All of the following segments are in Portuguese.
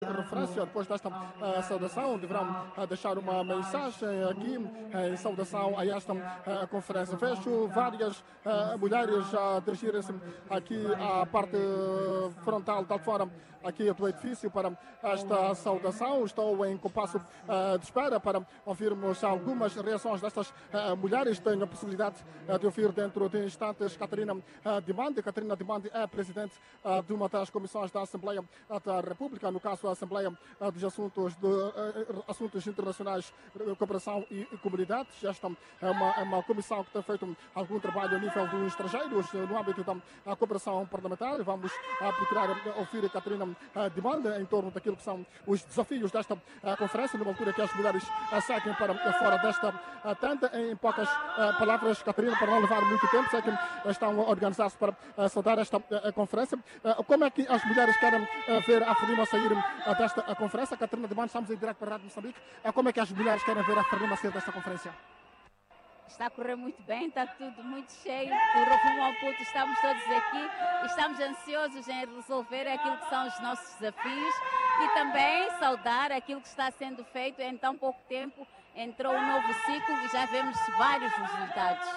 referência, depois desta saudação, deverão deixar uma mensagem aqui em saudação a esta conferência. Vejo várias mulheres a dirigirem-se aqui à parte frontal, de fora aqui do edifício para esta saudação. Estou em compasso de espera para ouvirmos algumas reações destas mulheres. Tenho a possibilidade de ouvir dentro de instantes Catarina Dimandi. Catarina Dimandi é presidente de uma das comissões da Assembleia da República, no caso a Assembleia dos Assuntos Internacionais, Cooperação e Comunidades. Esta é uma comissão que tem feito algum trabalho a nível dos estrangeiros no âmbito da cooperação parlamentar. Vamos procurar ouvir a Catarina Dimandi em torno daquilo que são os desafios desta conferência, numa altura que as mulheres seguem para fora desta tenda. Em poucas palavras, Catarina, para não levar muito tempo, sei que estão a organizar-se para saudar esta conferência. Como é que as mulheres querem ver a Frelimo sair desta conferência? Catarina Dimandi, estamos em direto para a Rádio Moçambique. Como é que as mulheres querem ver a Frelimo sair desta conferência? Está a correr muito bem, está tudo muito cheio. O Rumo ao Puto, estamos todos aqui, estamos ansiosos em resolver aquilo que são os nossos desafios e também saudar aquilo que está sendo feito em tão pouco tempo. Entrou um novo ciclo e já vemos vários resultados.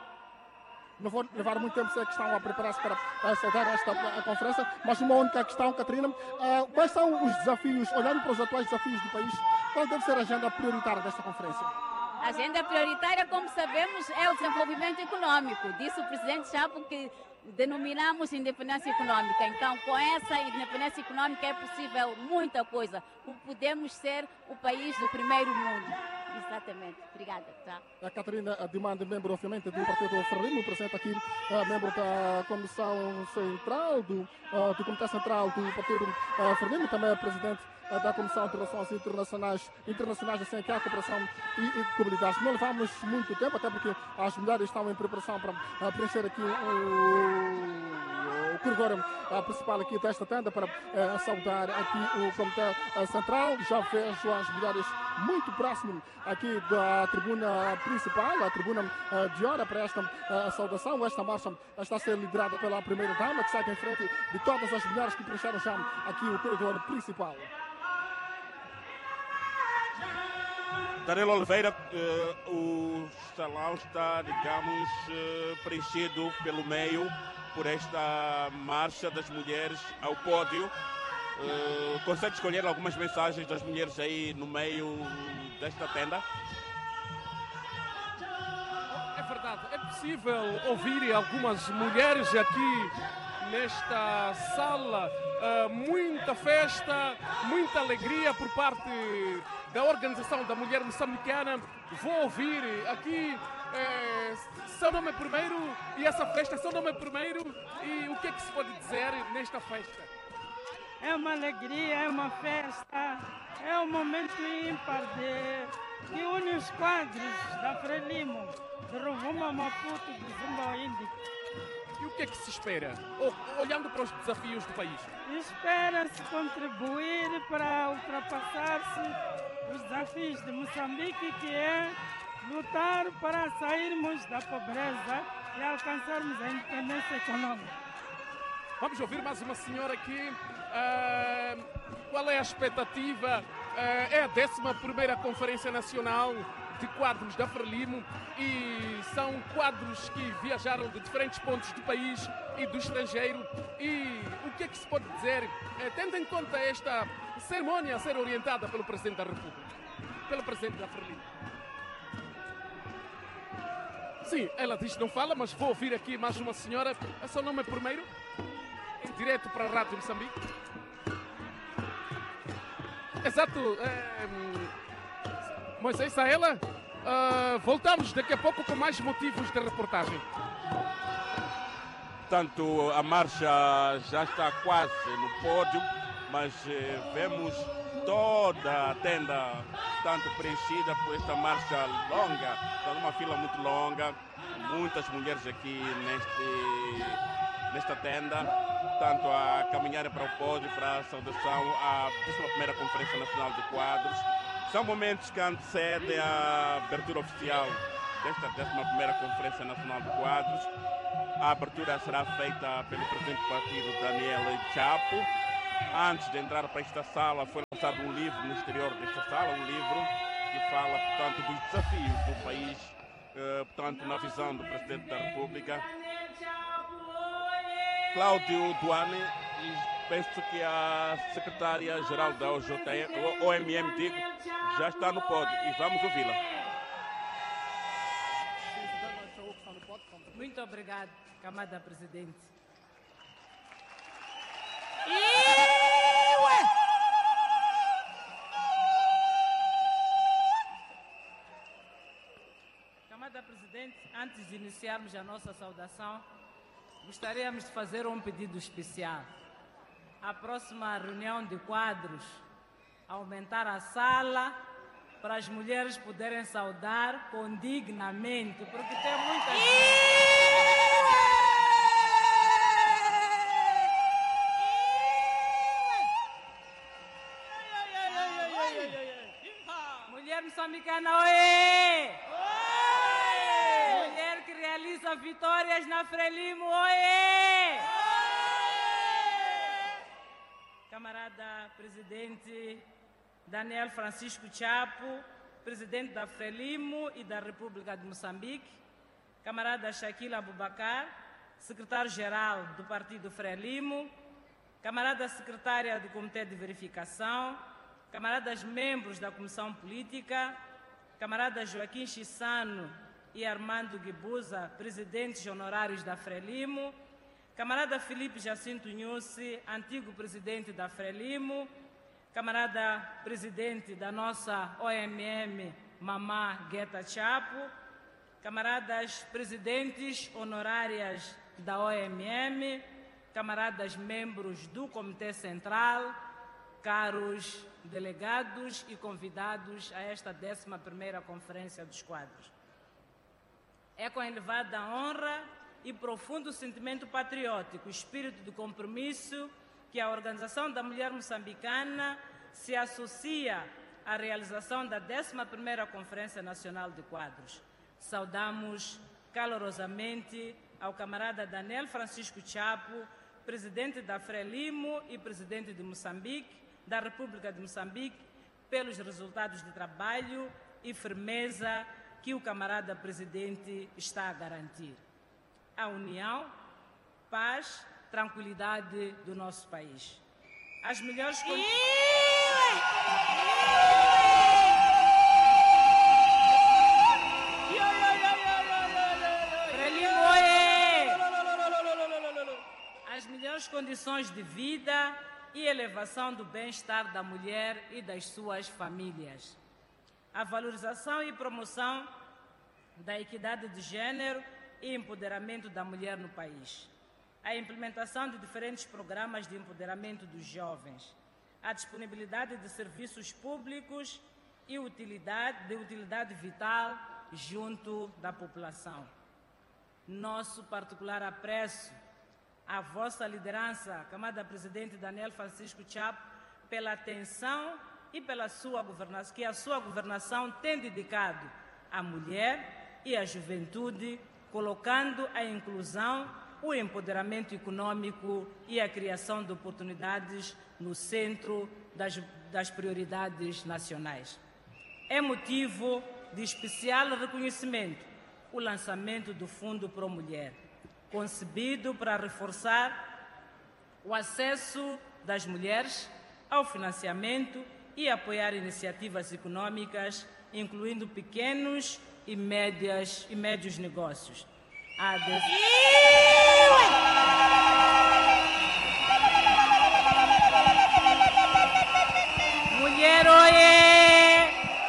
Não vou levar muito tempo, sei que estão a preparar-se para saudar esta conferência, mas uma única questão, Catarina, quais são os desafios, olhando para os atuais desafios do país, qual deve ser a agenda prioritária desta conferência? A agenda prioritária, como sabemos, é o desenvolvimento econômico. Disse o Presidente Chapo que denominamos independência econômica. Então, com essa independência econômica é possível muita coisa. Podemos ser o país do primeiro mundo. Exatamente. Obrigada. Tá. A Catarina Dimandi, membro, obviamente, do Partido Frelimo, presente aqui, membro da Comissão Central, do Comitê Central do Partido Frelimo, também é presidente da Comissão de Relações Internacionais assim que é a Cooperação e Comunidades. Não levamos muito tempo, até porque as mulheres estão em preparação para preencher aqui o corredor principal aqui desta tenda para saudar aqui o Comitê Central. Já vejo as mulheres muito próximo aqui da tribuna principal, a tribuna de hora para esta saudação. Esta marcha está a ser liderada pela primeira-dama, que segue em frente de todas as mulheres que preencheram já aqui o corredor principal. Danilo Oliveira, o salão está, digamos, preenchido pelo meio por esta marcha das mulheres ao pódio. Consegue escolher algumas mensagens das mulheres aí no meio desta tenda? É verdade, é possível ouvir algumas mulheres aqui nesta sala. Muita festa, muita alegria por parte da Organização da Mulher Moçambicana. Vou ouvir aqui seu nome primeiro e essa festa, seu nome primeiro e o que é que se pode dizer nesta festa? É uma alegria, é uma festa, é um momento ímpar que une os quadros da Frelimo, de Rovuma a Maputo, de Zumba Índico. E o que é que se espera, olhando para os desafios do país? Espera-se contribuir para ultrapassar-se os desafios de Moçambique, que é lutar para sairmos da pobreza e alcançarmos a independência econômica. Vamos ouvir mais uma senhora aqui. Qual é a expectativa? É a 11ª Conferência Nacional de Quadros da Frelimo e são quadros que viajaram de diferentes pontos do país e do estrangeiro. E o que é que se pode dizer, tendo em conta esta cerimónia a ser orientada pelo Presidente da República, pelo Presidente da Frelimo? Sim, ela diz que não fala, mas vou ouvir aqui mais uma senhora. É seu nome primeiro? Em direto para a Rádio Moçambique. Exato. Moisés Saela, voltamos daqui a pouco com mais motivos de reportagem. Portanto, a marcha já está quase no pódio, mas vemos toda a tenda tanto preenchida por esta marcha longa. Está numa fila muito longa, muitas mulheres aqui nesta tenda, tanto a caminharem para o pódio, para a saudação à 11ª Conferência Nacional de Quadros. São momentos que antecedem a abertura oficial desta 11ª Conferência Nacional de Quadros. A abertura será feita pelo presidente do partido, Daniel Chapo. Antes de entrar para esta sala, foi lançado um livro no exterior desta sala, um livro que fala, portanto, dos desafios do país, portanto, na visão do Presidente da República, Cláudio Duane, e penso que a Secretária-Geral da OMM, digo, já está no pódio e vamos ouvi-la. Muito obrigado, Camada Presidente. Camada Presidente, antes de iniciarmos a nossa saudação, gostaríamos de fazer um pedido especial. A próxima reunião de quadros, aumentar a sala para as mulheres poderem saudar condignamente, porque tem muitas... Mulher moçambicana, oê! Mulher que realiza vitórias na Frelimo, oê! Camarada Presidente Daniel Francisco Chapo, Presidente da Frelimo e da República de Moçambique, Camarada Shaquila Abubakar, Secretário-Geral do Partido Frelimo, Camarada Secretária do Comitê de Verificação, Camaradas membros da Comissão Política, Camaradas Joaquim Chissano e Armando Guibuza, Presidentes honorários da Frelimo, Camarada Felipe Jacinto Nhusi, antigo Presidente da Frelimo, Camarada Presidente da nossa OMM, Mamá Guetta Chapo, Camaradas Presidentes honorárias da OMM, Camaradas membros do Comitê Central, caros delegados e convidados a esta 11ª Conferência dos Quadros. É com elevada honra e profundo sentimento patriótico, espírito de compromisso, que a Organização da Mulher Moçambicana se associa à realização da 11ª Conferência Nacional de Quadros. Saudamos calorosamente ao camarada Daniel Francisco Chapo, Presidente da Frelimo e Presidente de Moçambique, da República de Moçambique, pelos resultados de trabalho e firmeza que o camarada Presidente está a garantir. A união, paz, tranquilidade do nosso país. As melhores as melhores condições de vida e elevação do bem-estar da mulher e das suas famílias. A valorização e promoção da equidade de gênero e empoderamento da mulher no país. A implementação de diferentes programas de empoderamento dos jovens. A disponibilidade de serviços públicos e de utilidade vital junto da população. Nosso particular apreço à vossa liderança, Camada Presidente Daniel Francisco Chapo, pela atenção e pela sua governação, que a sua governação tem dedicado à mulher e à juventude, colocando a inclusão, o empoderamento econômico e a criação de oportunidades no centro das prioridades nacionais. É motivo de especial reconhecimento o lançamento do Fundo Pro Mulher, concebido para reforçar o acesso das mulheres ao financiamento e apoiar iniciativas econômicas, incluindo pequenos e médios negócios. Mulher, oiê!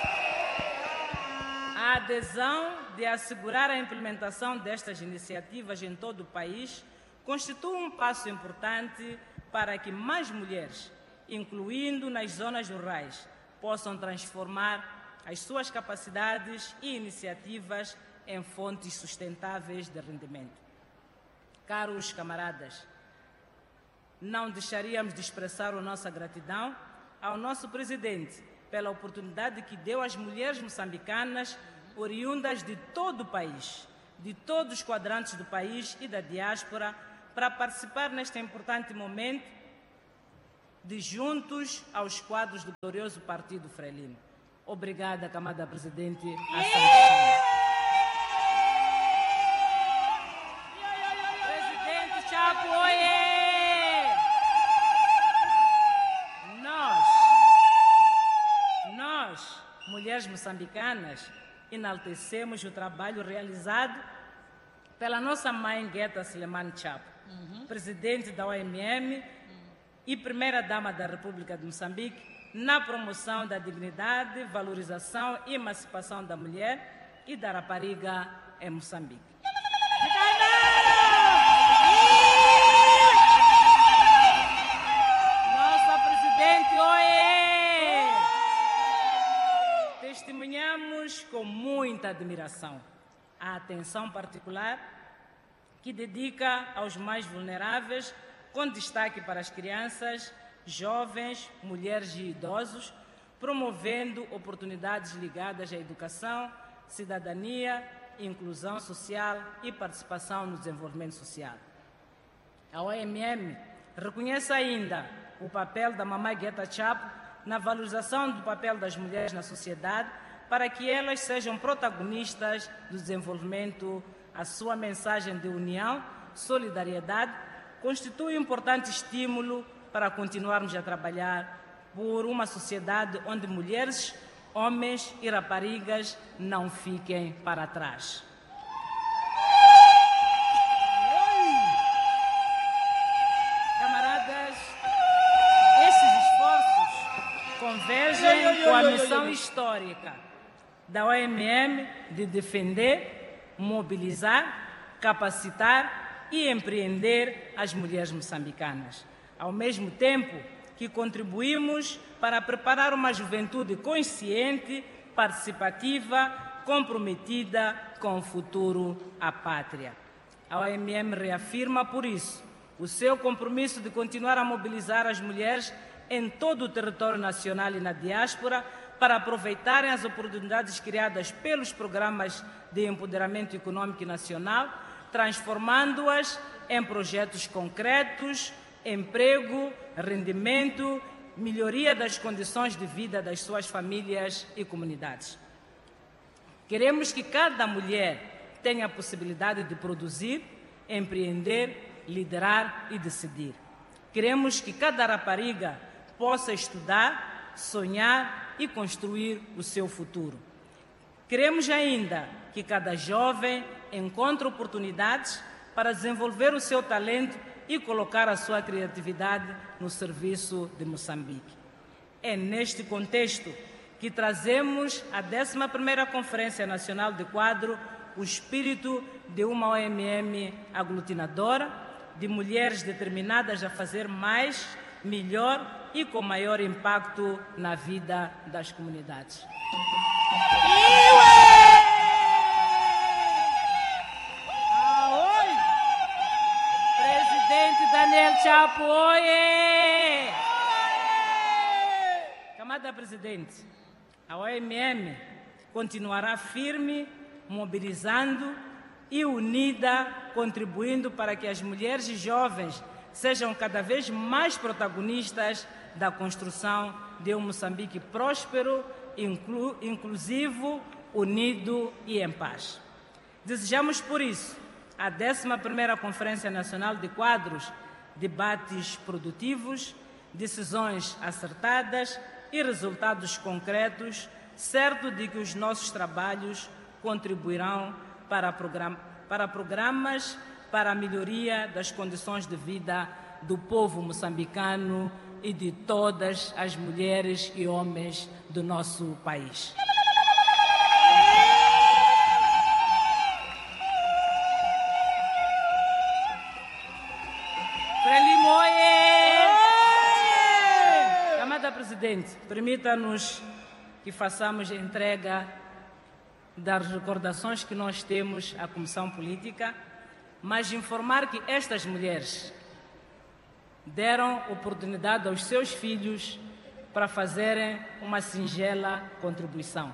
A adesão de assegurar a implementação destas iniciativas em todo o país constitui um passo importante para que mais mulheres, incluindo nas zonas rurais, possam transformar as suas capacidades e iniciativas em fontes sustentáveis de rendimento. Caros camaradas, não deixaríamos de expressar a nossa gratidão ao nosso Presidente pela oportunidade que deu às mulheres moçambicanas oriundas de todo o país, de todos os quadrantes do país e da diáspora, para participar neste importante momento de juntos aos quadros do glorioso Partido Frelimo. Obrigada, camada presidente. Presidente Chapo, oiê! Nós, mulheres moçambicanas, enaltecemos o trabalho realizado pela nossa mãe Guetta Selemane Chapo, presidente da OMM e primeira-dama da República de Moçambique, na promoção da dignidade, valorização e emancipação da mulher e da rapariga em Moçambique. Nossa presidente, oiê! Testemunhamos com muita admiração a atenção particular que dedica aos mais vulneráveis, com destaque para as crianças, jovens, mulheres e idosos, promovendo oportunidades ligadas à educação, cidadania, inclusão social e participação no desenvolvimento social. A OMM reconhece ainda o papel da mamãe Guetta Chapo na valorização do papel das mulheres na sociedade para que elas sejam protagonistas do desenvolvimento. A sua mensagem de união, solidariedade, constitui um importante estímulo para continuarmos a trabalhar por uma sociedade onde mulheres, homens e raparigas não fiquem para trás. Camaradas, esses esforços convergem com a missão histórica da OMM de defender, mobilizar, capacitar e empreender as mulheres moçambicanas. Ao mesmo tempo que contribuímos para preparar uma juventude consciente, participativa, comprometida com o futuro à pátria. A OMM reafirma, por isso, o seu compromisso de continuar a mobilizar as mulheres em todo o território nacional e na diáspora para aproveitarem as oportunidades criadas pelos programas de empoderamento econômico nacional, transformando-as em projetos concretos, emprego, rendimento, melhoria das condições de vida das suas famílias e comunidades. Queremos que cada mulher tenha a possibilidade de produzir, empreender, liderar e decidir. Queremos que cada rapariga possa estudar, sonhar e construir o seu futuro. Queremos ainda que cada jovem encontre oportunidades para desenvolver o seu talento e colocar a sua criatividade no serviço de Moçambique. É neste contexto que trazemos à 11ª Conferência Nacional de Quadro o espírito de uma OMM aglutinadora, de mulheres determinadas a fazer mais, melhor e com maior impacto na vida das comunidades. Presidente Daniel Chapo, oiê! Camada presidente, a OMM continuará firme, mobilizando e unida, contribuindo para que as mulheres e jovens sejam cada vez mais protagonistas da construção de um Moçambique próspero, inclusivo, unido e em paz. Desejamos, por isso, a 11ª Conferência Nacional de Quadros, debates produtivos, decisões acertadas e resultados concretos, certo de que os nossos trabalhos contribuirão para programas para a melhoria das condições de vida do povo moçambicano e de todas as mulheres e homens do nosso país. Frelimo, oiê! Camada presidente, permita-nos que façamos a entrega das recordações que nós temos à Comissão Política, mas informar que estas mulheres deram oportunidade aos seus filhos para fazerem uma singela contribuição.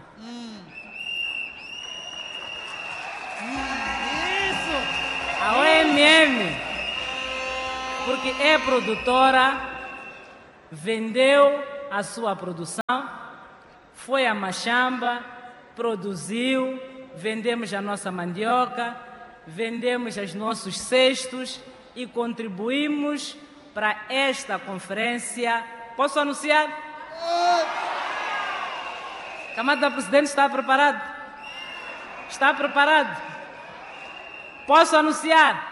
Isso! A OMM, porque é produtora, vendeu a sua produção, foi a Machamba, produziu, vendemos a nossa mandioca, vendemos os nossos cestos e contribuímos para esta conferência. Posso anunciar? Camada Presidente, está preparado? Está preparado? Posso anunciar?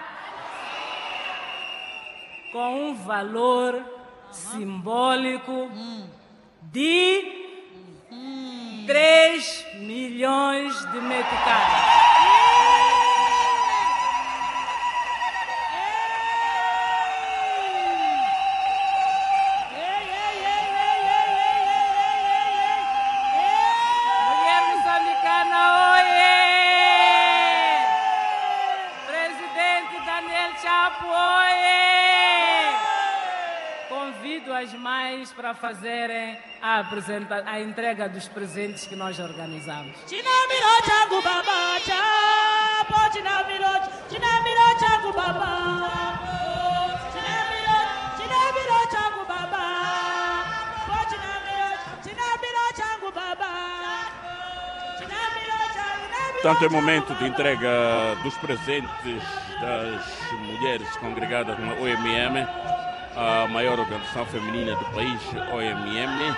Com um valor simbólico de 3 milhões de meticais. As mães para fazerem a entrega dos presentes que nós organizamos. Portanto, é momento de entrega dos presentes das mulheres congregadas na OMM, a maior organização feminina do país, OMM,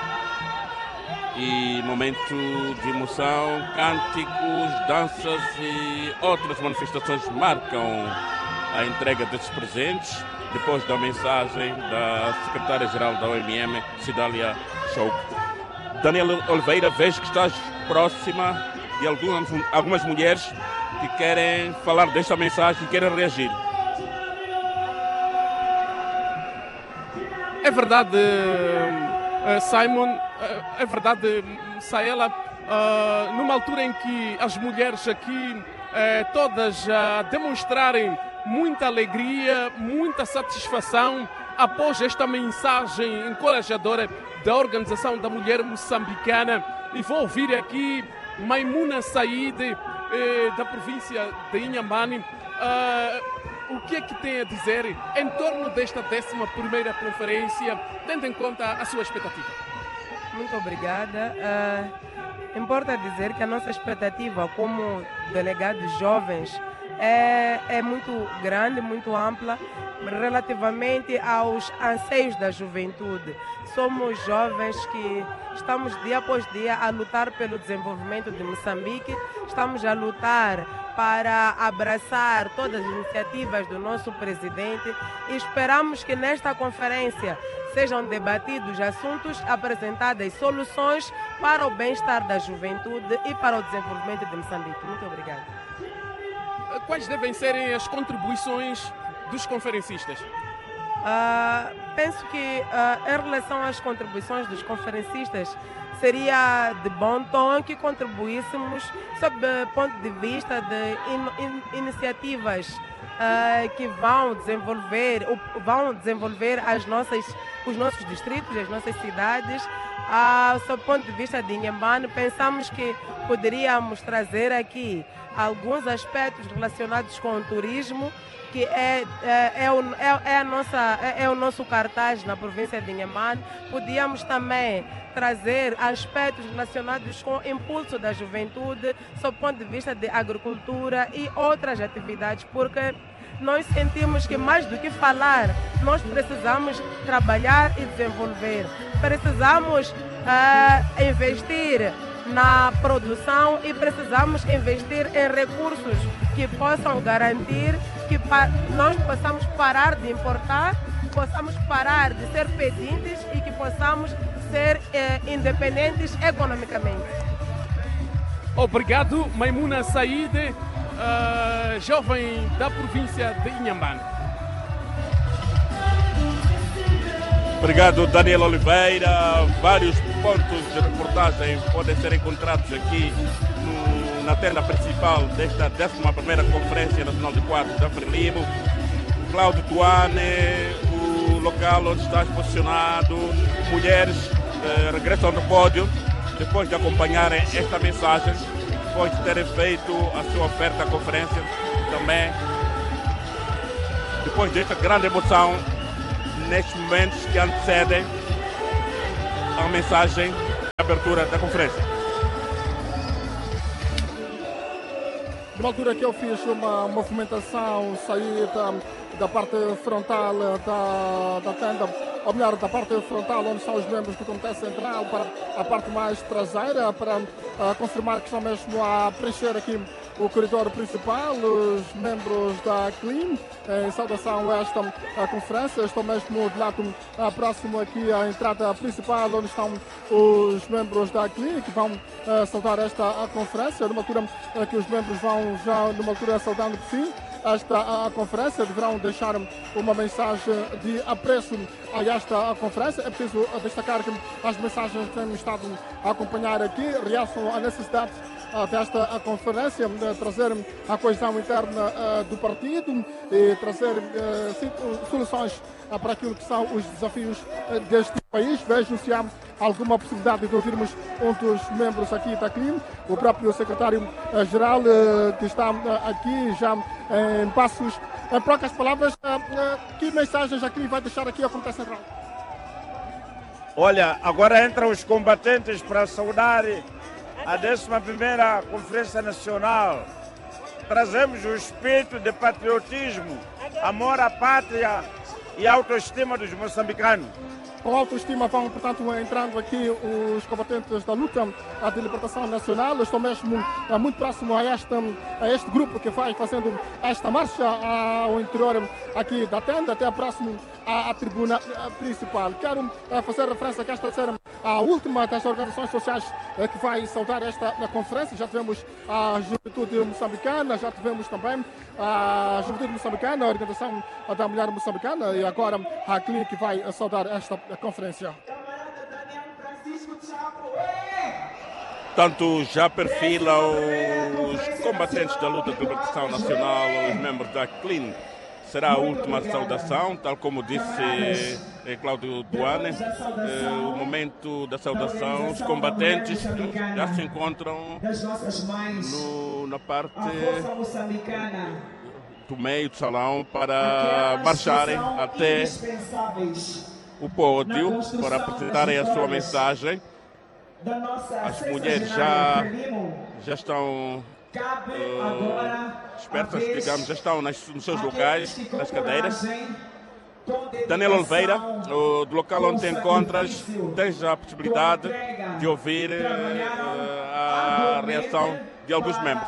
e momento de emoção, cânticos, danças e outras manifestações marcam a entrega desses presentes, depois da mensagem da secretária-geral da OMM, Cidália Chouco. Daniela Oliveira, vejo que estás próxima de algumas mulheres que querem falar desta mensagem e querem reagir. É verdade, Simon, é verdade, Saela, numa altura em que as mulheres aqui todas demonstrarem muita alegria, muita satisfação após esta mensagem encorajadora da Organização da Mulher Moçambicana. E vou ouvir aqui Maimuna Saide, da província de Inhambane. O que é que tem a dizer em torno desta 11ª conferência, tendo em conta a sua expectativa? Muito obrigada. Importa dizer que a nossa expectativa como delegados jovens é muito grande, muito ampla, relativamente aos anseios da juventude. Somos jovens que estamos dia após dia a lutar pelo desenvolvimento de Moçambique, estamos a lutar para abraçar todas as iniciativas do nosso presidente e esperamos que nesta conferência sejam debatidos assuntos, apresentadas soluções para o bem-estar da juventude e para o desenvolvimento de Moçambique. Muito obrigada. Quais devem serem as contribuições dos conferencistas? Penso que em relação às contribuições dos conferencistas, seria de bom tom que contribuíssemos sob o ponto de vista de iniciativas que vão desenvolver os nossos distritos, as nossas cidades. Sob o ponto de vista de Inhambane, pensamos que poderíamos trazer aqui alguns aspectos relacionados com o turismo, que é o nosso cartaz na província de Inhambane. Podíamos também trazer aspectos relacionados com o impulso da juventude, sob o ponto de vista de agricultura e outras atividades, porque nós sentimos que mais do que falar, nós precisamos trabalhar e desenvolver. Precisamos investir na produção e precisamos investir em recursos que possam garantir que nós possamos parar de importar, possamos parar de ser pedintes e que possamos ser independentes economicamente. Obrigado, Maimuna Saide, jovem da província de Inhambane. Obrigado, Daniela Oliveira. Vários pontos de reportagem podem ser encontrados aqui na tenda principal desta 11ª Conferência Nacional de Quadros da Frelimo. Cláudio Tuane, o local onde está posicionado, mulheres regressam no pódio depois de acompanharem esta mensagem, depois de terem feito a sua oferta à conferência, também depois desta grande emoção nestes momentos que antecedem a mensagem de abertura da conferência. Numa altura que eu fiz uma movimentação, saí da parte frontal da tenda, ou melhor, da parte frontal onde estão os membros do Comitê Central para a parte mais traseira, para confirmar que estão mesmo a preencher aqui o corredor principal, os membros da CLIN, em saudação a esta conferência. Estou mesmo de lado próximo aqui à entrada principal, onde estão os membros da CLIN, que vão saudar esta conferência, numa altura que os membros vão já, numa altura saudando por fim esta conferência, deverão deixar uma mensagem de apreço a esta conferência. É preciso destacar que as mensagens que temos estado a acompanhar aqui realçam a necessidade desta conferência, de trazer a coesão interna do partido e trazer soluções para aquilo que são os desafios deste país. Vejo se há alguma possibilidade de ouvirmos um dos membros aqui da CLIN, o próprio secretário-geral, que está aqui já em passos. Em poucas palavras, que mensagens a CLIN vai deixar aqui ao Comitê Central? Olha, agora entram os combatentes para saudar a 11ª Conferência Nacional. Trazemos o espírito de patriotismo, amor à pátria e autoestima dos moçambicanos. Com autoestima vão, portanto, entrando aqui os combatentes da luta de libertação nacional. Estou mesmo muito próximo a este grupo que vai fazendo esta marcha ao interior aqui da tenda, até próximo à tribuna principal. Quero fazer referência que esta será a última das organizações sociais que vai saudar esta conferência. Já tivemos a Juventude Moçambicana, já tivemos também a Juventude Moçambicana, a Organização da Mulher Moçambicana, e agora a CLIN que vai saudar esta conferência. Tanto já perfilam os combatentes da luta de libertação nacional, os membros da CLIN. Será a última saudação, tal como disse Cláudio Duane. O momento da saudação, os combatentes já se encontram na parte do meio do salão para marcharem até o pódio para apresentarem a sua mensagem. As mulheres já estão espertas, digamos, já estão nos seus locais, nas cadeiras. Daniel Oliveira, do local onde te encontras, tens a possibilidade de ouvir a reação de alguns membros.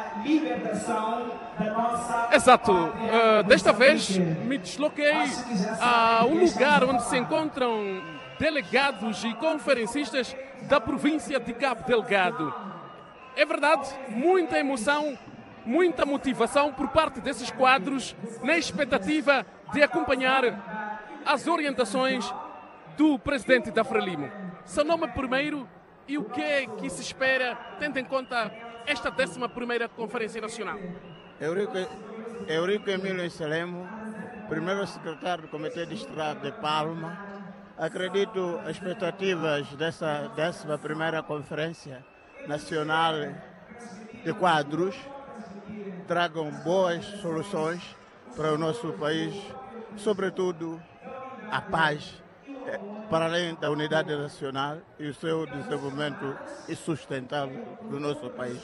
Exato. Desta vez me desloquei a um lugar onde se encontram delegados e conferencistas da província de Cabo Delgado. É verdade, muita emoção, muita motivação por parte desses quadros na expectativa de acompanhar as orientações do presidente da Frelimo. Seu nome primeiro e o que é que se espera, tendo em conta esta 11ª Conferência Nacional? Eurico Emílio Selemo, primeiro secretário do Comitê Distrital de Palma. Acredito as expectativas dessa 11ª Conferência Nacional de Quadros tragam boas soluções para o nosso país, sobretudo a paz, para além da unidade nacional e o seu desenvolvimento sustentável do nosso país.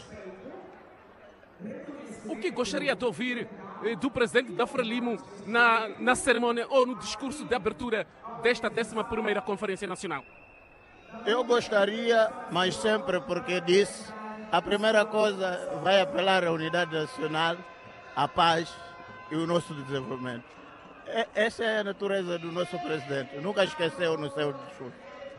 O que gostaria de ouvir do presidente da Frelimo na cerimônia ou no discurso de abertura desta 11ª Conferência Nacional? Eu gostaria, mas sempre porque disse, a primeira coisa vai apelar à unidade nacional, à paz e o nosso desenvolvimento. Essa é a natureza do nosso presidente, nunca esqueceu no seu discurso.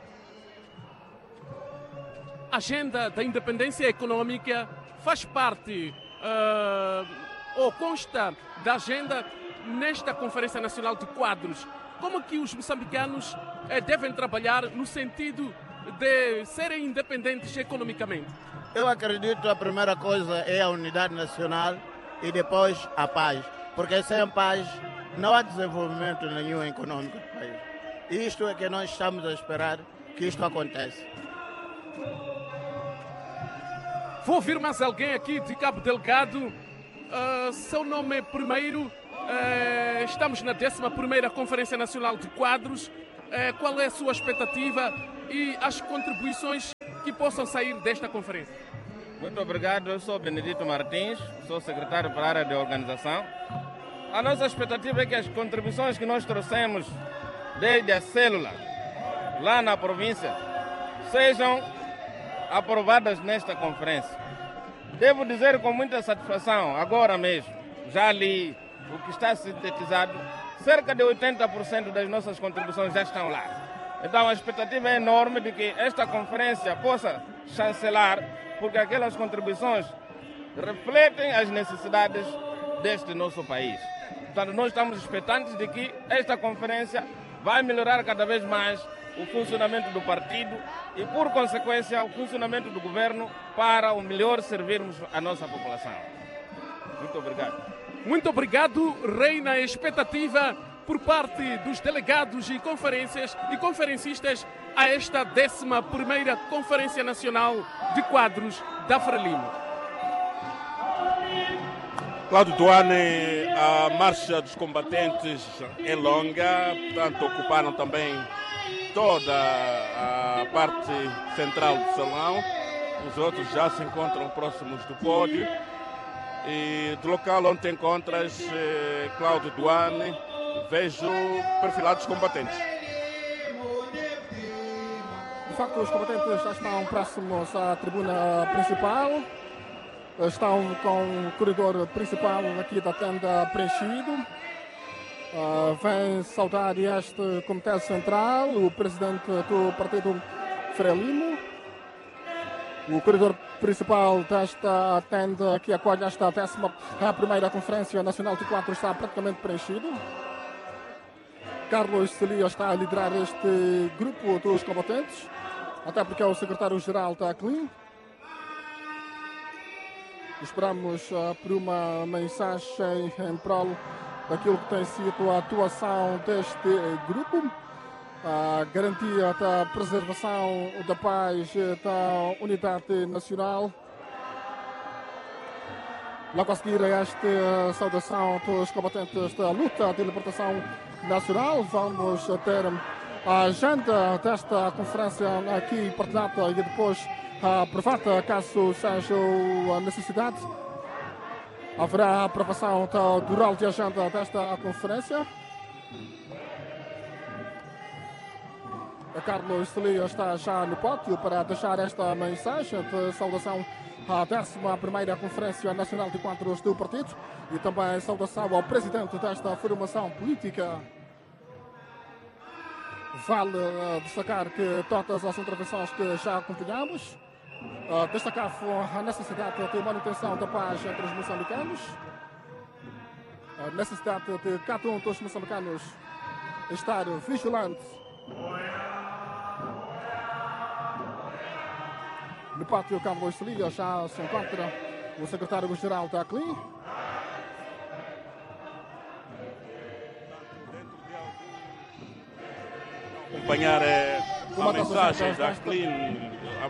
A agenda da independência econômica faz parte ou consta da agenda nesta Conferência Nacional de Quadros. Como que os moçambicanos devem trabalhar no sentido de serem independentes economicamente? Eu acredito que a primeira coisa é a unidade nacional e depois a paz, porque sem paz não há desenvolvimento nenhum econômico do país. E isto é que nós estamos a esperar que isto aconteça. Vou ouvir mais alguém aqui de Cabo Delgado. Seu nome primeiro. Estamos na 11ª Conferência Nacional de Quadros. Qual é a sua expectativa e as contribuições que possam sair desta conferência. Muito obrigado, eu sou Benedito Martins, sou secretário para a área de organização. A nossa expectativa é que as contribuições que nós trouxemos desde a célula, lá na província, sejam aprovadas nesta conferência. Devo dizer com muita satisfação, agora mesmo, já li o que está sintetizado, cerca de 80% das nossas contribuições já estão lá. Então a expectativa é enorme de que esta conferência possa chancelar, porque aquelas contribuições refletem as necessidades deste nosso país. Portanto, nós estamos expectantes de que esta conferência vai melhorar cada vez mais o funcionamento do partido e, por consequência, o funcionamento do governo para o melhor servirmos a nossa população. Muito obrigado. Muito obrigado. Reina a expectativa por parte dos delegados e conferencistas a esta 11ª Conferência Nacional de Quadros da Frelimo. Cláudio Duane, a marcha dos combatentes é longa, portanto ocuparam também toda a parte central do salão. Os outros já se encontram próximos do pódio. E do local onde te encontras, Cláudio Duane, vejo perfilados combatentes. De facto, os combatentes já estão próximos à tribuna principal. Estão com o corredor principal aqui da tenda preenchido. Vem saudar este comitê central, o presidente do partido Frelimo. O corredor principal desta tenda que acolhe esta 11ª Conferência Nacional de Quadros está praticamente preenchido. Carlos Celia está a liderar este grupo dos combatentes, até porque é o secretário-geral da ACLIN. Esperamos por uma mensagem em prol daquilo que tem sido a atuação deste grupo, a garantia da preservação da paz e da unidade nacional. Logo a seguir a esta saudação dos combatentes da luta de libertação nacional, vamos ter a agenda desta conferência aqui partilhada e depois aprovada, caso seja a necessidade. Haverá a aprovação do rol de agenda desta conferência. A Carlos Celia está já no pódio para deixar esta mensagem de saudação à 11ª Conferência Nacional de Quadros do Partido e também saudação ao presidente desta formação política. Vale destacar que todas as intervenções que já acompanhamos destacavam a necessidade de manutenção da paz entre os moçambicanos, a necessidade de cada um dos moçambicanos estar vigilante no pátio Carlos Celia. Já se encontra o secretário-geral da ACLIN. Acompanhar a mensagem da ACLIN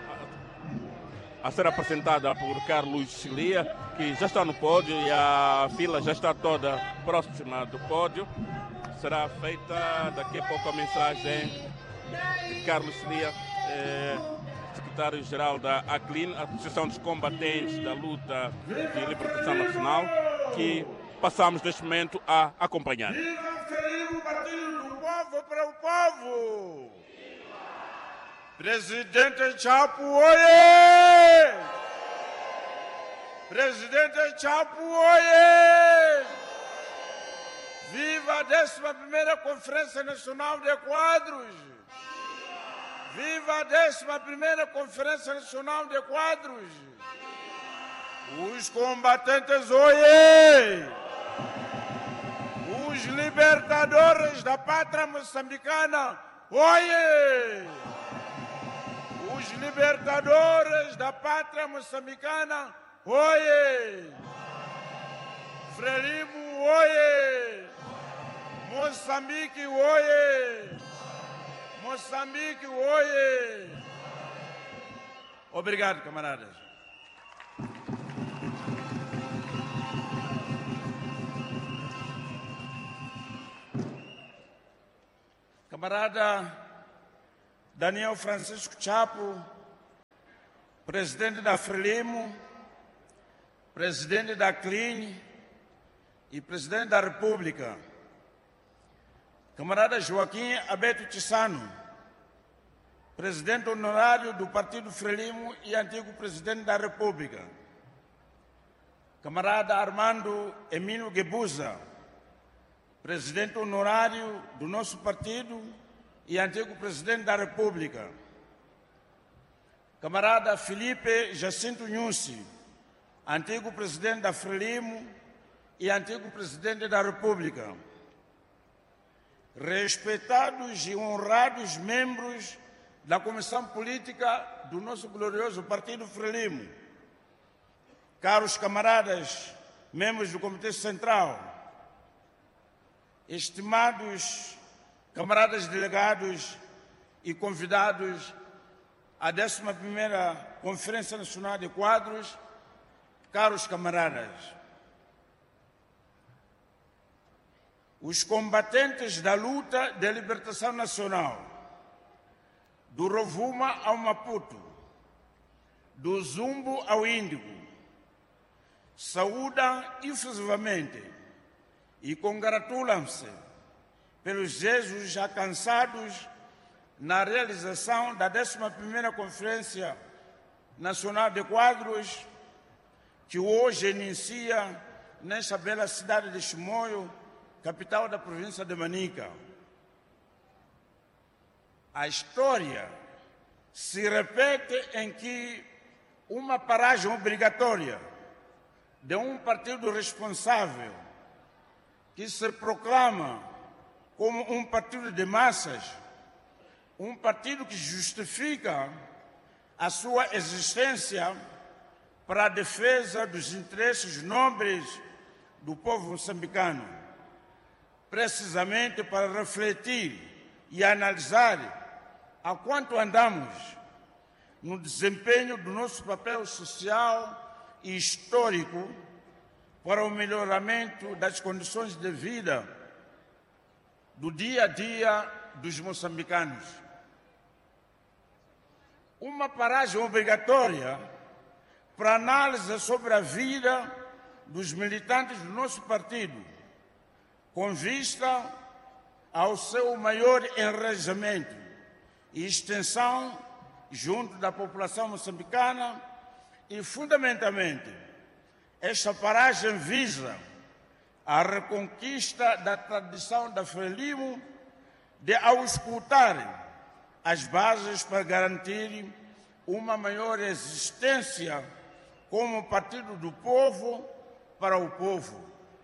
a ser apresentada por Carlos Celia, que já está no pódio e a fila já está toda próxima do pódio. Será feita daqui a pouco a mensagem de Carlos Celia, secretário-geral da ACLIN, Associação dos Combatentes da Luta de Libertação Nacional, que passamos neste momento a acompanhar. Viva o Partido do Povo para o Povo! Presidente Chapo, oiê! Presidente Chapo, oiê! Viva a 11ª Conferência Nacional de Quadros! Viva a 11ª Conferência Nacional de Quadros! Os combatentes, oiê! Os libertadores da pátria moçambicana, oiê! Os libertadores da pátria moçambicana, oiê! Frelimo, oiê! Moçambique, oiê! Moçambique, oiê! Obrigado, camaradas. Camarada Daniel Francisco Chapo, presidente da Frelimo, presidente da CLIN e presidente da República. Camarada Joaquim Abeto Tissano, presidente honorário do Partido Frelimo e antigo presidente da República. Camarada Armando Emílio Guebuza, presidente honorário do nosso partido e antigo presidente da República. Camarada Felipe Jacinto Nhusi, antigo presidente da Frelimo e antigo presidente da República. Respeitados e honrados membros da Comissão Política do nosso glorioso Partido Frelimo, caros camaradas, membros do Comitê Central, estimados camaradas delegados e convidados à 11ª Conferência Nacional de Quadros, caros camaradas, os combatentes da luta de libertação nacional, do Rovuma ao Maputo, do Zumbo ao Índigo, saúdam efusivamente e congratulam-se pelos êxitos alcançados na realização da 11ª Conferência Nacional de Quadros, que hoje inicia nesta bela cidade de Chimoio, capital da província de Manica. A história se repete em que uma paragem obrigatória de um partido responsável que se proclama como um partido de massas, um partido que justifica a sua existência para a defesa dos interesses nobres do povo moçambicano, precisamente para refletir e analisar a quanto andamos no desempenho do nosso papel social e histórico para o melhoramento das condições de vida do dia a dia dos moçambicanos. Uma paragem obrigatória para análise sobre a vida dos militantes do nosso partido, com vista ao seu maior enraizamento e extensão junto da população moçambicana e, fundamentalmente, esta paragem visa a reconquista da tradição da Frelimo de auscultar as bases para garantir uma maior existência como partido do povo para o povo.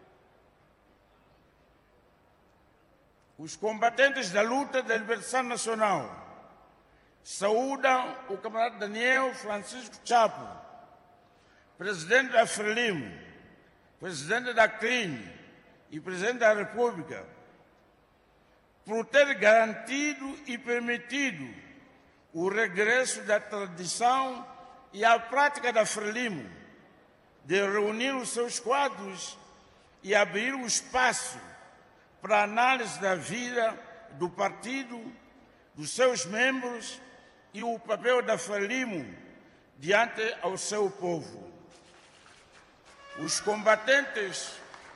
Os combatentes da luta da libertação nacional saúdam o camarada Daniel Francisco Chapo, presidente da Frelimo, presidente da CLIN e presidente da República, por ter garantido e permitido o regresso da tradição e à prática da Frelimo, de reunir os seus quadros e abrir o espaço para a análise da vida do partido, dos seus membros e o papel da Frelimo diante ao seu povo. Os combatentes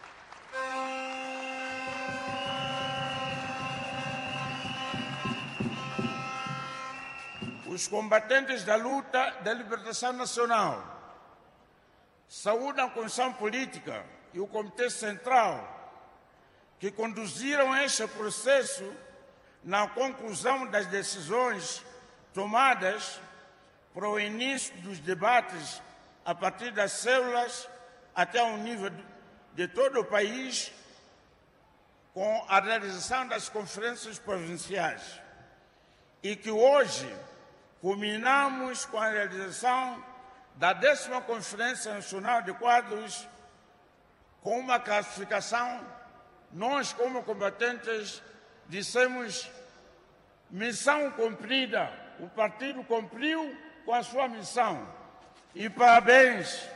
da luta da libertação nacional saúdam a Comissão Política e o Comitê Central que conduziram este processo na conclusão das decisões tomadas para o início dos debates a partir das células até ao nível de todo o país, com a realização das conferências provinciais, e que hoje culminamos com a realização da 10ª Conferência Nacional de Quadros, com uma classificação. Nós, como combatentes, dissemos missão cumprida. O partido cumpriu com a sua missão. E parabéns.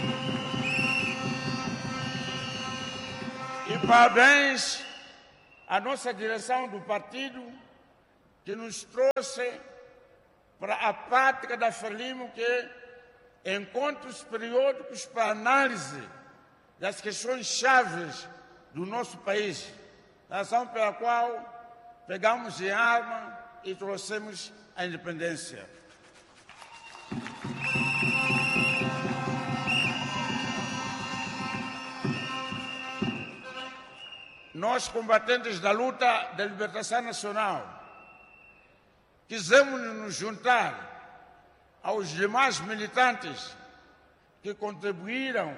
E parabéns a nossa direção do partido, que nos trouxe para a prática da Frelimo, que é encontros periódicos para análise das questões chaves do nosso país, razão pela qual pegamos em arma e trouxemos a independência. Nós, combatentes da luta da libertação nacional, quisemos nos juntar aos demais militantes que contribuíram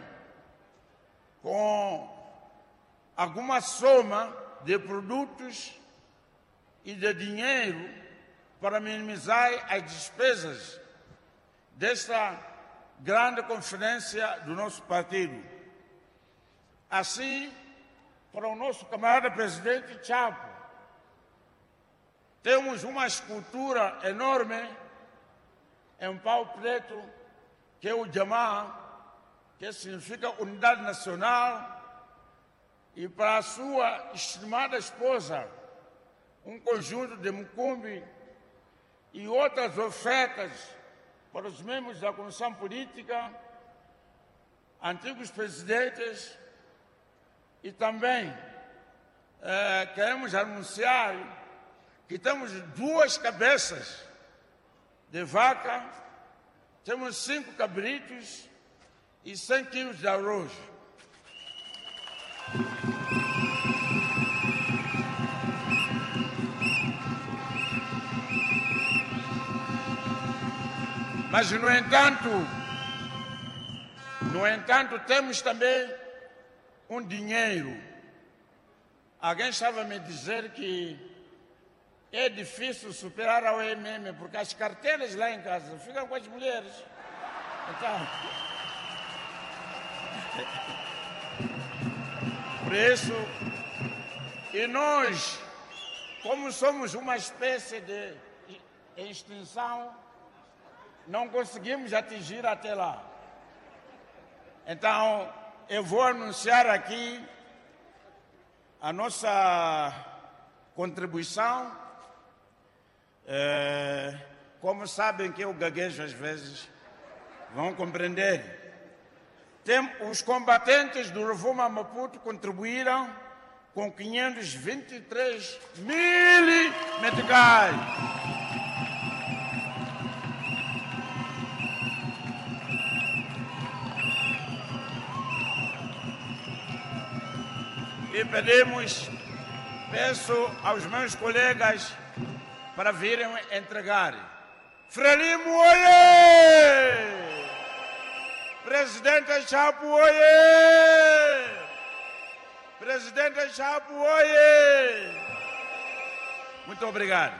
com alguma soma de produtos e de dinheiro para minimizar as despesas desta grande conferência do nosso partido. Assim, para o nosso camarada presidente Chapo, temos uma escultura enorme em pau preto, que é o Jamá, que significa Unidade Nacional, e para a sua estimada esposa, um conjunto de mucumbi e outras ofertas para os membros da Comissão Política, antigos presidentes, e também queremos anunciar que temos 2 cabeças de vaca, temos 5 cabritos e 100 quilos de arroz. Mas, no entanto, temos também um dinheiro. Alguém estava a me dizer que é difícil superar a OMM, porque as carteiras lá em casa ficam com as mulheres. Então, por isso, e nós, como somos uma espécie de extinção, não conseguimos atingir até lá. Então, eu vou anunciar aqui a nossa contribuição. Como sabem que eu gaguejo às vezes, vão compreender. Os combatentes do Reforma Maputo contribuíram com 523 mil meticais. E peço aos meus colegas para virem entregar. Frelimo, oiê! Presidente Chapo, oiê! Presidente Chapo, oiê! Muito obrigado.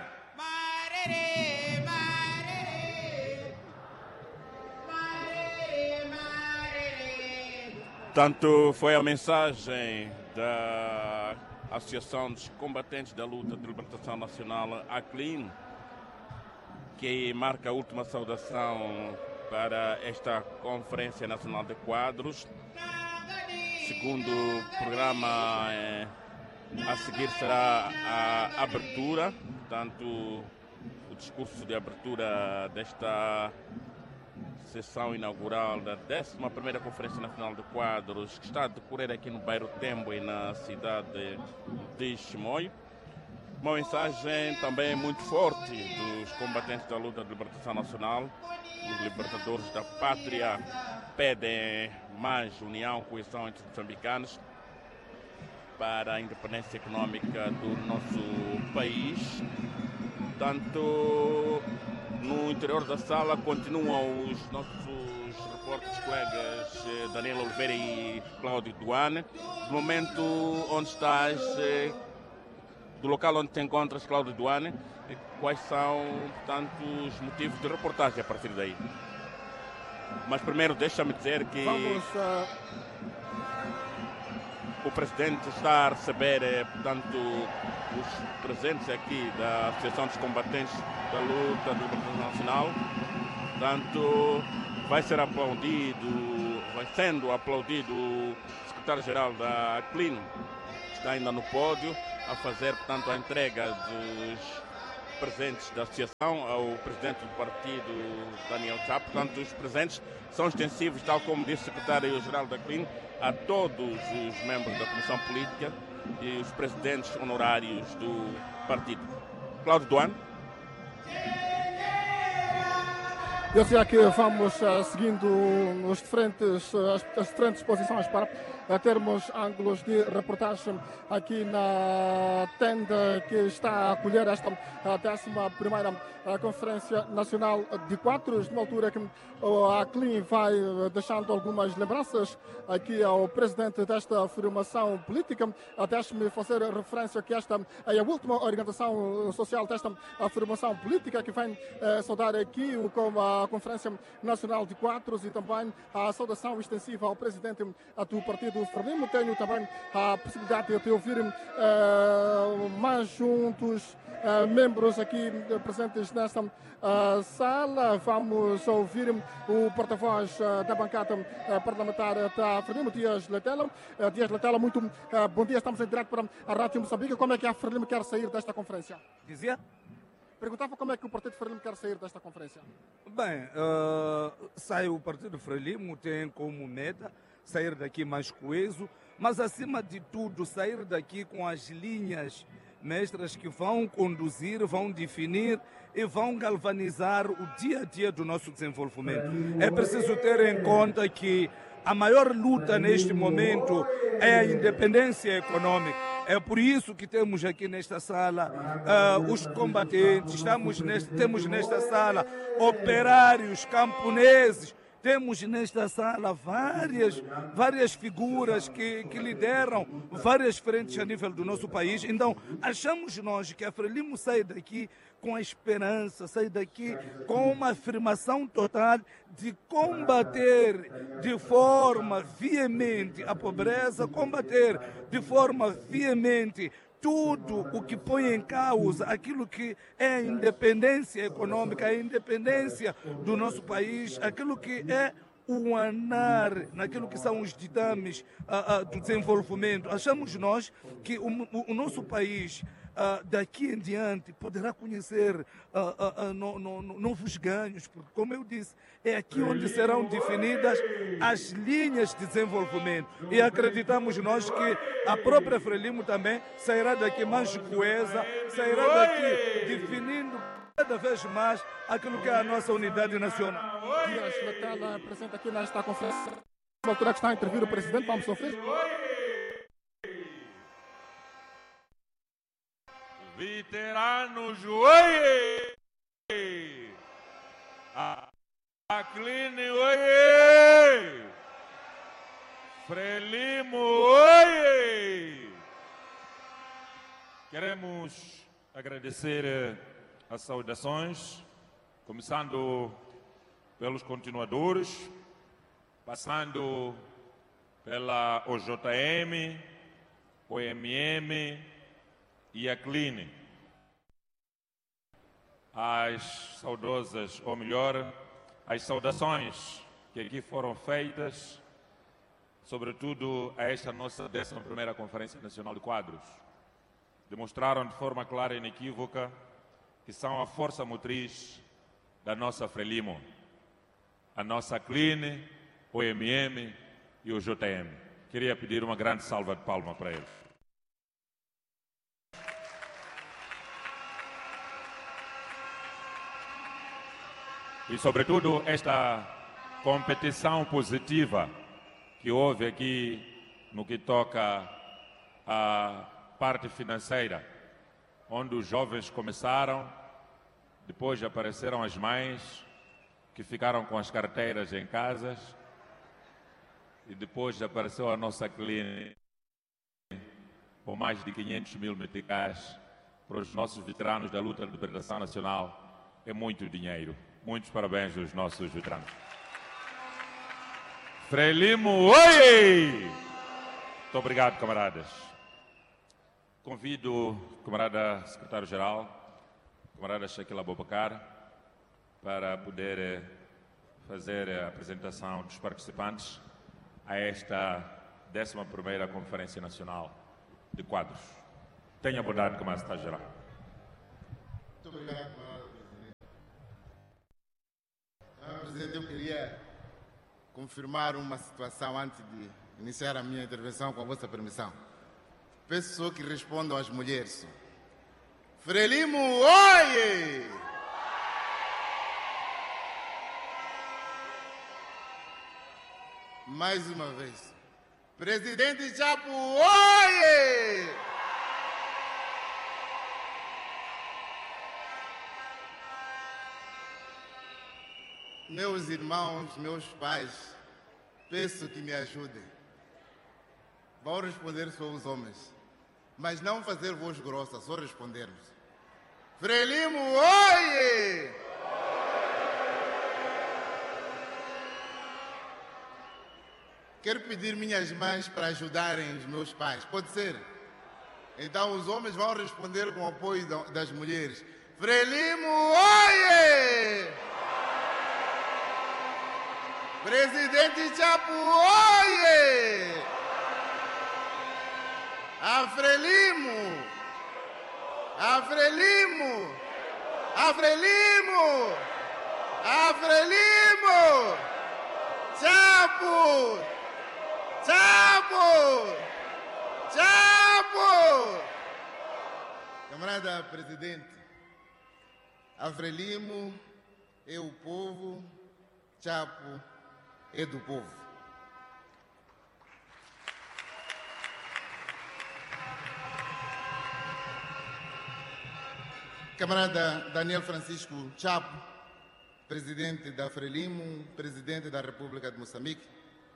Tanto foi a mensagem da Associação dos Combatentes da Luta de Libertação Nacional, ACLIN, que marca a última saudação para esta Conferência Nacional de Quadros. Segundo programa, a seguir será a abertura, portanto, o discurso de abertura desta sessão inaugural da 11ª Conferência Nacional de Quadros, que está a decorrer aqui no bairro Tembo e na cidade de Chimoio. Uma mensagem também muito forte dos combatentes da luta de libertação nacional. Os libertadores da pátria pedem mais união, coesão entre os moçambicanos para a independência econômica do nosso país. Tanto no interior da sala continuam os nossos repórteres colegas Daniel Oliveira e Cláudio Duane. No momento onde estás, do local onde te encontras, Cláudio Duane, quais são, portanto, os motivos de reportagem a partir daí? Mas primeiro deixa-me dizer que o Presidente está a receber, portanto, os presentes aqui da Associação dos Combatentes da Luta de Libertação Nacional. Portanto, vai sendo aplaudido o secretário-geral da CLIN, que está ainda no pódio a fazer, portanto, a entrega dos presentes da associação ao presidente do partido, Daniel Chapo. Portanto, os presentes são extensivos, tal como disse o secretário-geral da CLIN, a todos os membros da Comissão Política e os presidentes honorários do partido. Cláudio Duane. Eu sei que vamos seguindo as diferentes posições para termos ângulos de reportagem aqui na tenda que está a acolher esta 11ª Conferência Nacional de Quadros, numa altura que a CLIN vai deixando algumas lembranças aqui ao presidente desta formação política. Deixe-me fazer referência que esta é a última orientação social desta formação política que vem saudar aqui com a Conferência Nacional de Quadros e também a saudação extensiva ao presidente do partido Frelimo. Tenho também a possibilidade de ouvir mais juntos membros aqui presentes nesta sala. Vamos ouvir o porta-voz da bancada parlamentar da Frelimo, Dias Letela. Dias Letela, muito bom dia. Estamos em direto para a Rádio Moçambique. Como é que a Frelimo quer sair desta conferência? Dizia? Perguntava como é que o Partido Frelimo quer sair desta conferência. Bem, sai o Partido Frelimo, tem como meta sair daqui mais coeso, mas acima de tudo sair daqui com as linhas mestras que vão conduzir, vão definir e vão galvanizar o dia a dia do nosso desenvolvimento. É preciso ter em conta que a maior luta neste momento é a independência econômica. É por isso que temos aqui nesta sala os combatentes, temos nesta sala operários, camponeses, temos nesta sala várias figuras que lideram várias frentes a nível do nosso país. Então, achamos nós que a Frelimo sai daqui com a esperança, sai daqui com uma afirmação total de combater de forma veemente a pobreza, combater de forma veemente tudo o que põe em causa aquilo que é a independência econômica, a independência do nosso país, aquilo que é o andar, naquilo que são os ditames do desenvolvimento. Achamos nós que o nosso país daqui em diante poderá conhecer novos ganhos, porque, como eu disse, é aqui onde serão definidas as linhas de desenvolvimento. E acreditamos nós que a própria Frelimo também sairá daqui mais coesa, sairá daqui definindo cada vez mais aquilo que é a nossa unidade nacional. Dias Letela presente aqui nesta conferência. Na altura que está a intervir o presidente, vamos ouvir. Veteranos, oiê! A CLIN, oiê! Frelimo, oiê! Queremos agradecer as saudações, começando pelos continuadores, passando pela OJM, OMM e a CLIN. As saudosas, ou melhor, as saudações que aqui foram feitas, sobretudo a esta nossa 11ª Conferência Nacional de Quadros, demonstraram de forma clara e inequívoca que são a força motriz da nossa Frelimo, a nossa CLIN, o OMM e o JM. Queria pedir uma grande salva de palmas para eles. E, sobretudo, esta competição positiva que houve aqui no que toca à parte financeira, onde os jovens começaram, depois apareceram as mães que ficaram com as carteiras em casas e depois apareceu a nossa CLIN com mais de 500 mil meticais para os nossos veteranos da luta de libertação nacional. É muito dinheiro. Muitos parabéns aos nossos veteranos. Frelimo, oi! Muito obrigado, camaradas. Convido o camarada secretário-geral, o camarada Shakila Abubakar, para poder fazer a apresentação dos participantes a esta 11ª Conferência Nacional de quadros. Tenha bondade, como está geral. Muito obrigado, Presidente. Presidente, eu queria confirmar uma situação antes de iniciar a minha intervenção, com a vossa permissão. Peço só que respondam às mulheres. Frelimo, oie! Mais uma vez. Presidente Chapo, oie! Meus irmãos, meus pais, peço que me ajudem. Vão responder só os homens, mas não fazer voz grossa, só respondermos. Frelimo, oie! Quero pedir minhas mães para ajudarem os meus pais, pode ser? Então os homens vão responder com o apoio das mulheres. Frelimo, oie! Presidente Chapo, oie! Afrelimo! Afrelimo! Afrelimo! Afrelimo! Chapo! Chapo! Chapo! Camarada Presidente, Afrelimo é o povo, Chapo é do povo. Camarada Daniel Francisco Chapo, presidente da Frelimo, presidente da República de Moçambique.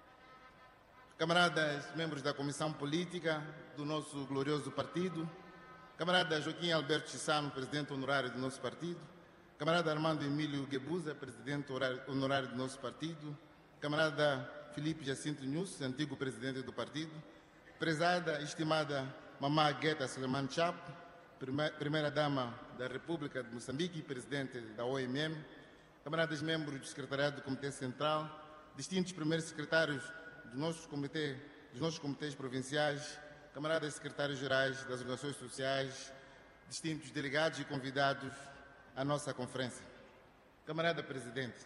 Camaradas membros da Comissão Política do nosso glorioso partido. Camarada Joaquim Alberto Chissano, presidente honorário do nosso partido. Camarada Armando Emílio Guebuza, presidente honorário do nosso partido. Camarada Felipe Jacinto Nunes, antigo presidente do partido. Prezada, estimada Mamá Guetta Suleiman Chapo, primeira-dama da República de Moçambique, presidente da OMM. Camaradas membros do Secretariado do Comitê Central, distintos primeiros secretários dos nossos comitês provinciais, camaradas secretários-gerais das organizações sociais, distintos delegados e convidados à nossa conferência. Camarada Presidente,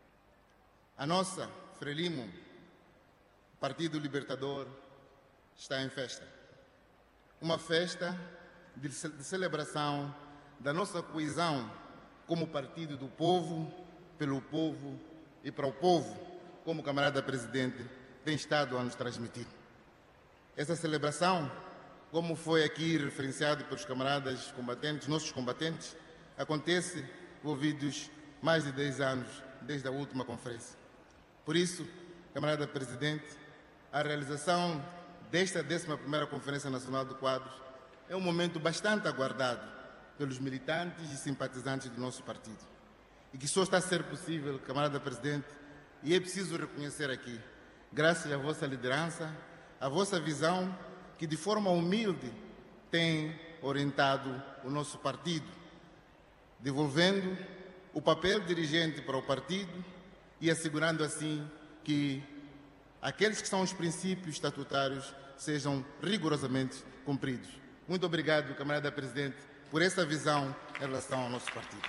a nossa Frelimo, Partido Libertador, está em festa. Uma festa de celebração da nossa coesão como partido do povo, pelo povo e para o povo, como o camarada Presidente tem estado a nos transmitir. Essa celebração, como foi aqui referenciado pelos camaradas combatentes, nossos combatentes, acontece envolvidos mais de 10 anos desde a última conferência. Por isso, camarada Presidente, a realização desta 11ª Conferência Nacional de Quadros é um momento bastante aguardado pelos militantes e simpatizantes do nosso partido. E que só está a ser possível, camarada Presidente, e é preciso reconhecer aqui, graças à vossa liderança, à vossa visão, que de forma humilde tem orientado o nosso partido, devolvendo o papel dirigente para o partido e assegurando assim que aqueles que são os princípios estatutários sejam rigorosamente cumpridos. Muito obrigado, camarada Presidente, por essa visão em relação ao nosso partido.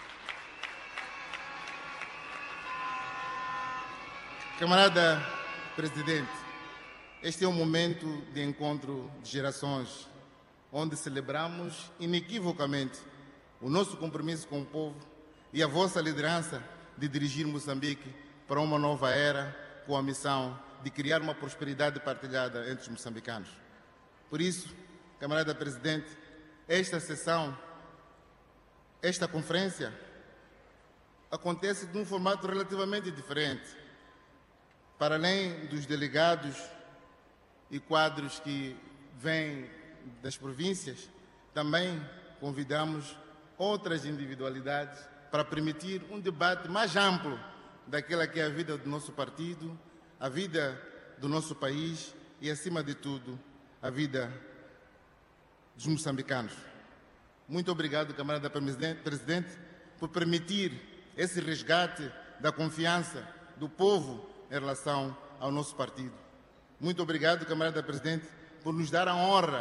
Camarada Presidente, este é um momento de encontro de gerações, onde celebramos inequivocamente o nosso compromisso com o povo e a vossa liderança de dirigir Moçambique para uma nova era, com a missão de criar uma prosperidade partilhada entre os moçambicanos. Por isso, camarada Presidente, esta sessão, esta conferência, acontece de um formato relativamente diferente. Para além dos delegados e quadros que vêm das províncias, também convidamos outras individualidades para permitir um debate mais amplo daquela que é a vida do nosso partido, a vida do nosso país e, acima de tudo, a vida dos moçambicanos. Muito obrigado, camarada Presidente, por permitir esse resgate da confiança do povo em relação ao nosso partido. Muito obrigado, camarada Presidente, por nos dar a honra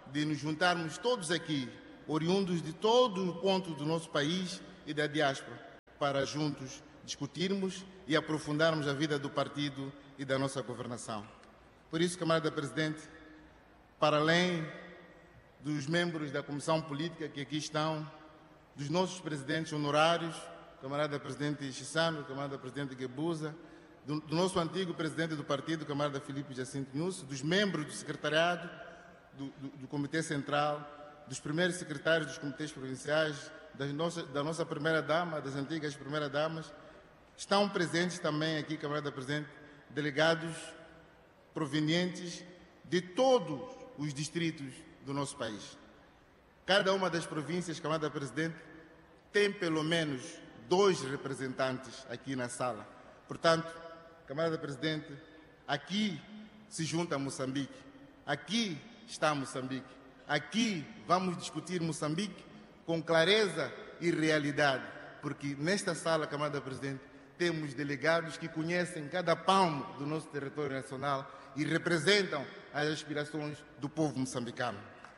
de nos juntarmos todos aqui, oriundos de todo o ponto do nosso país e da diáspora, para juntos discutirmos e aprofundarmos a vida do partido e da nossa governação. Por isso, camarada Presidente, para além dos membros da Comissão Política que aqui estão, dos nossos presidentes honorários, camarada Presidente Chissano, camarada Presidente Gebuza, do nosso antigo presidente do partido, camarada Filipe Jacinto Nusso, dos membros do secretariado, do Comitê Central, dos primeiros secretários dos comitês provinciais, da nossa primeira-dama, das antigas primeiras-damas, estão presentes também aqui, camarada Presidente, delegados provenientes de todos os distritos do nosso país. Cada uma das províncias, camarada Presidente, tem pelo menos 2 representantes aqui na sala. Portanto, camarada Presidente, aqui se junta Moçambique, aqui está Moçambique, aqui vamos discutir Moçambique com clareza e realidade, porque nesta sala, camarada Presidente, temos delegados que conhecem cada palmo do nosso território nacional e representam as aspirações do povo moçambicano.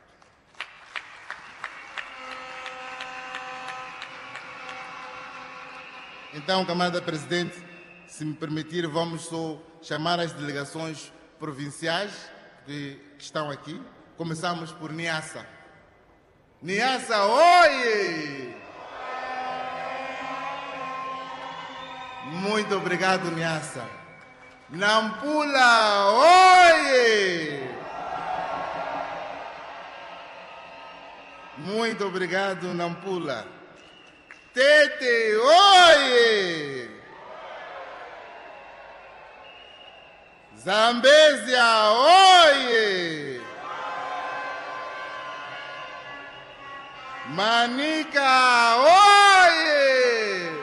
Então, camarada Presidente, se me permitir, vamos só chamar as delegações provinciais que estão aqui. Começamos por Niassa. Niassa, oie! Muito obrigado, Niassa. Nampula, oie! Muito obrigado, Nampula. Tete, oie! Zambésia, oie! Manica, oie!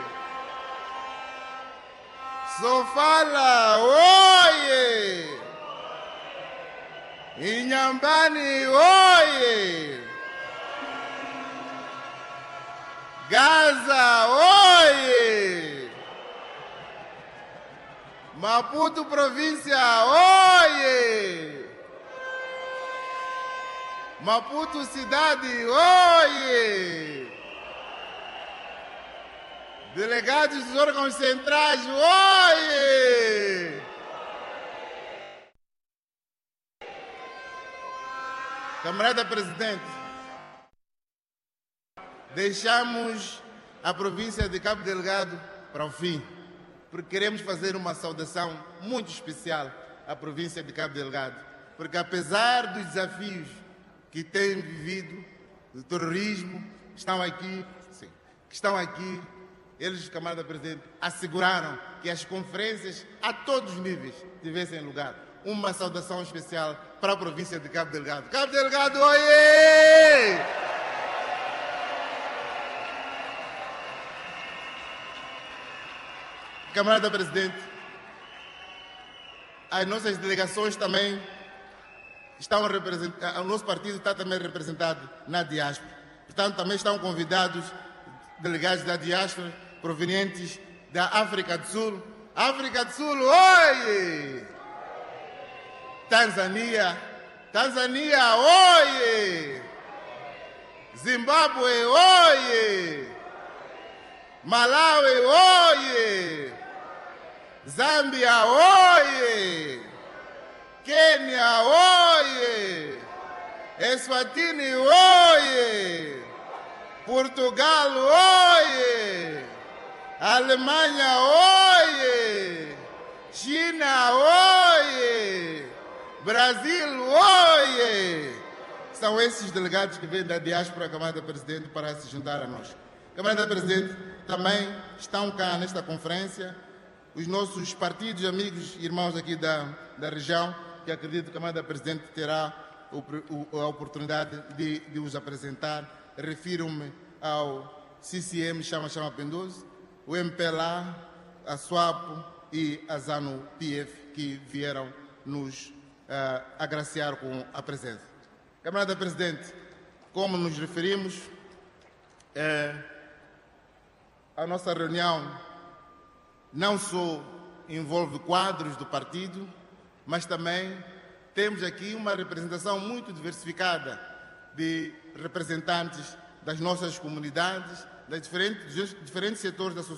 Sofala, oie! Inhambane, oie! Gaza, oie! Maputo província, oie! Maputo cidade, oie! Delegados dos órgãos centrais, oie! Camarada Presidente, deixamos a província de Cabo Delgado para o fim, porque queremos fazer uma saudação muito especial à província de Cabo Delgado, porque apesar dos desafios que têm vivido, do terrorismo, estão aqui, eles, camarada Presidente, asseguraram que as conferências a todos os níveis tivessem lugar. Uma saudação especial para a província de Cabo Delgado. Cabo Delgado, oiê! Camarada Presidente, as nossas delegações também estão representadas, o nosso partido está também representado na diáspora. Portanto, também estão convidados delegados da diáspora provenientes da África do Sul. África do Sul, oi! Tanzânia, oi! Zimbábue, oi! Malawi, oi! Zâmbia, oi! Quênia, oi! Eswatini, oi! Portugal, oi! Alemanha, oi! China, oi! Brasil, oi! São esses delegados que vêm da diáspora, camarada Presidente, para se juntar a nós. Camarada Presidente, também estão cá nesta conferência os nossos partidos, amigos e irmãos aqui da região, que acredito que a camarada Presidente terá a oportunidade de os apresentar. Refiro-me ao CCM Chama Pendoso, o MPLA, a SWAPO e a ZANU-PF, que vieram nos agraciar com a presença. Camarada Presidente, como nos referimos, a nossa reunião não só envolve quadros do partido, mas também temos aqui uma representação muito diversificada de representantes das nossas comunidades, dos diferentes setores da sociedade.